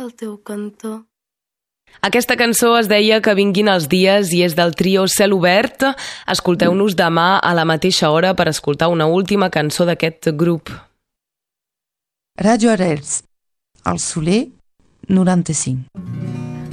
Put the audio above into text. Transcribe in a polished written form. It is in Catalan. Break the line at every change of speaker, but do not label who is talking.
el teu cantó.
Aquesta cançó es deia Que vinguin els dies i és del trio Cel Obert. Escolteu-nos demà a la mateixa hora per escoltar una última cançó d'aquest grup.
Ràdio Arrels, al Soler 95.